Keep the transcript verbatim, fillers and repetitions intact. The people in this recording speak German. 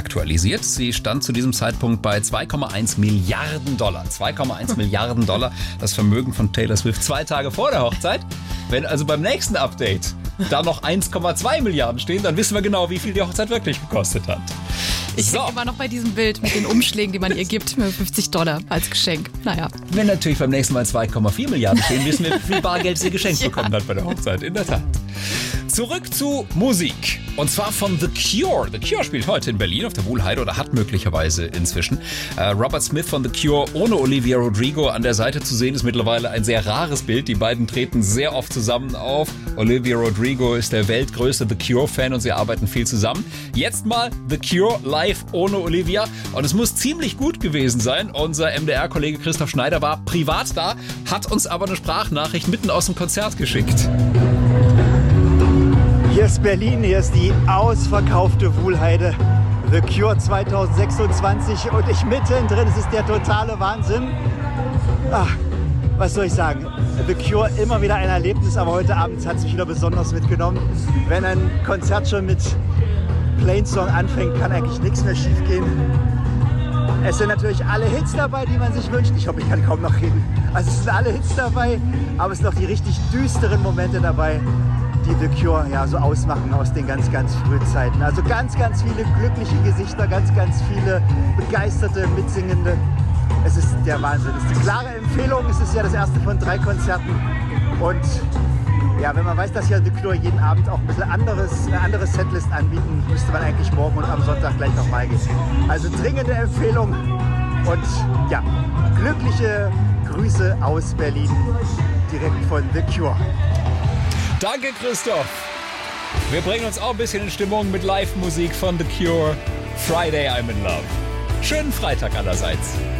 aktualisiert. Sie stand zu diesem Zeitpunkt bei zwei Komma eins Milliarden Dollar. zwei Komma eins Milliarden Dollar, das Vermögen von Taylor Swift zwei Tage vor der Hochzeit. Wenn also beim nächsten Update da noch eins Komma zwei Milliarden stehen, dann wissen wir genau, wie viel die Hochzeit wirklich gekostet hat. Ich So. bin immer noch bei diesem Bild mit den Umschlägen, die man ihr gibt, mit fünfzig Dollar als Geschenk. Naja. Wenn natürlich beim nächsten Mal zwei Komma vier Milliarden stehen, wissen wir, wie viel Bargeld sie geschenkt Ja. bekommen hat bei der Hochzeit. In der Tat. Zurück zu Musik. Und zwar von The Cure. The Cure spielt heute in Berlin auf der Wuhlheide oder hat möglicherweise inzwischen. Äh, Robert Smith von The Cure ohne Olivia Rodrigo an der Seite zu sehen, ist mittlerweile ein sehr rares Bild. Die beiden treten sehr oft zusammen auf. Olivia Rodrigo ist der weltgrößte The Cure-Fan und sie arbeiten viel zusammen. Jetzt mal The Cure live ohne Olivia. Und es muss ziemlich gut gewesen sein. Unser M D R-Kollege Christoph Schneider war privat da, hat uns aber eine Sprachnachricht mitten aus dem Konzert geschickt. Hier ist Berlin, hier ist die ausverkaufte Wuhlheide. The Cure zwanzig sechsundzwanzig und ich mittendrin. Es ist der totale Wahnsinn. Ach, was soll ich sagen? The Cure immer wieder ein Erlebnis, aber heute Abend hat es mich wieder besonders mitgenommen. Wenn ein Konzert schon mit Plain Song anfängt, kann eigentlich nichts mehr schief gehen. Es sind natürlich alle Hits dabei, die man sich wünscht. Ich hoffe, ich kann kaum noch reden. Also es sind alle Hits dabei, aber es sind noch die richtig düsteren Momente dabei, die The Cure ja so ausmachen aus den ganz, ganz frühen Zeiten. Also ganz, ganz viele glückliche Gesichter, ganz, ganz viele begeisterte, mitsingende. Es ist der Wahnsinn. Es ist eine klare Empfehlung. Es ist ja das erste von drei Konzerten. Und ja, wenn man weiß, dass ja The Cure jeden Abend auch ein bisschen anderes, eine andere Setlist anbieten, müsste man eigentlich morgen und am Sonntag gleich nochmal gehen. Also dringende Empfehlung und ja, glückliche Grüße aus Berlin, direkt von The Cure. Danke, Christoph. Wir bringen uns auch ein bisschen in Stimmung mit Live-Musik von The Cure. Friday I'm in Love. Schönen Freitag allerseits.